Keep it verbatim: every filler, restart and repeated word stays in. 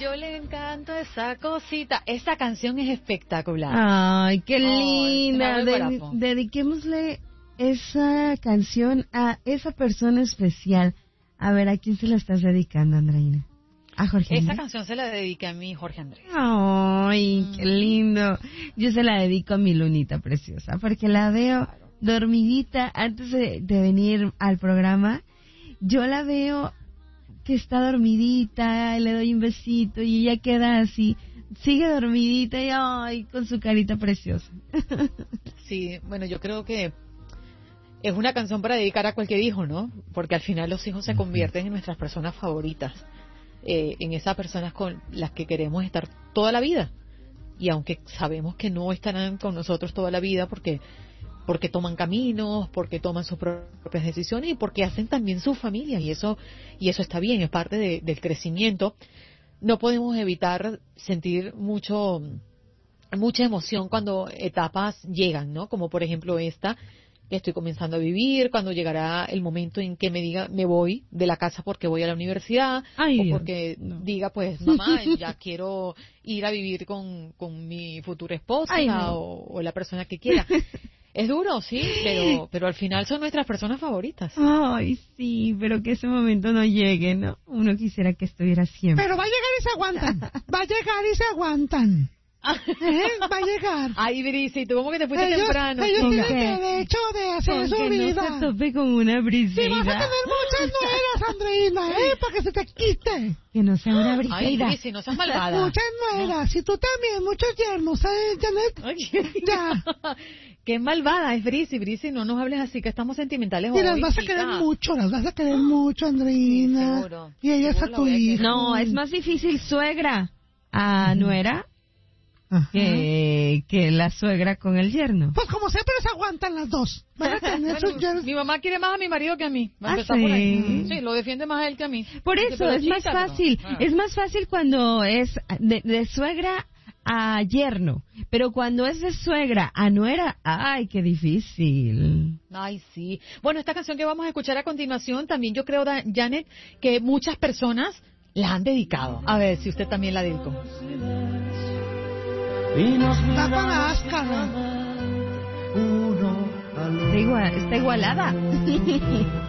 yo le encanto esa cosita. Esta canción es espectacular. Ay, qué Ay, linda. se me abre el De- corazón. dediquémosle esa canción a esa persona especial. A ver, ¿a quién se la estás dedicando, Andreina? ¿A Jorge Esa Andrés? canción se la dediqué a mí, Jorge Andrés. Ay, qué Mm. lindo. Yo se la dedico a mi lunita preciosa, porque la veo dormidita antes de, de venir al programa. Yo la veo que está dormidita, le doy un besito y ella queda así, sigue dormidita y ay, con su carita preciosa. Sí, bueno, yo creo que es una canción para dedicar a cualquier hijo, ¿no? Porque al final los hijos se convierten en nuestras personas favoritas, eh, en esas personas con las que queremos estar toda la vida. Y aunque sabemos que no estarán con nosotros toda la vida porque porque toman caminos, porque toman sus propias decisiones y porque hacen también sus familias, y eso y eso está bien, es parte de- del crecimiento. No podemos evitar sentir mucho mucha emoción cuando etapas llegan, ¿no? Como por ejemplo esta que estoy comenzando a vivir, cuando llegará el momento en que me diga me voy de la casa porque voy a la universidad, Ay, o Dios, porque no. diga pues mamá ya quiero ir a vivir con, con mi futura esposa Ay, no. o, o la persona que quiera. Es duro, sí, pero pero al final son nuestras personas favoritas. Ay, sí, pero que ese momento no llegue, ¿no? Uno quisiera que estuviera siempre. Pero va a llegar y se aguantan. Va a llegar y se aguantan. ¿Eh? Va a llegar. Ay, Brisi, tú como que te fuiste Ellos, temprano. ellos chica. tienen derecho de hacer su Con que vida. no se tope con una Si vas a brisida. tener muchas nueras, Andreina, ¿eh? Para que se te quite. Que no sea una Ay, brisida. Brisi, no seas malvada. Muchas nueras. Y tú también, muchos yernos, ¿eh, Janet? Ay, Ya. Qué malvada es Brisi. Brisi, no nos hables así, que estamos sentimentales Y hoy, las vas a chica. querer mucho, las vas a querer mucho, Andreina. Sí, seguro. Y ella es Seguro a la tu voy a querer. hija. No, es más difícil suegra a nuera Ajá. que, que la suegra con el yerno. Pues como siempre se aguantan las dos. Van a tener sus Bueno, yernos. mi mamá quiere más a mi marido que a mí. Va a ¿Ah, empezar por ahí. sí? Sí, lo defiende más a él que a mí. Por Dice, eso pero es más chica, pero- fácil, Ah. es más fácil cuando es de, de suegra a yerno, pero cuando es de suegra a nuera, ay, qué difícil. Ay, sí. Bueno, esta canción que vamos a escuchar a continuación, también yo creo, Da- Janet, que muchas personas la han dedicado. A ver si usted también la dedicó. Está para Áscara. Está, igual- está igualada.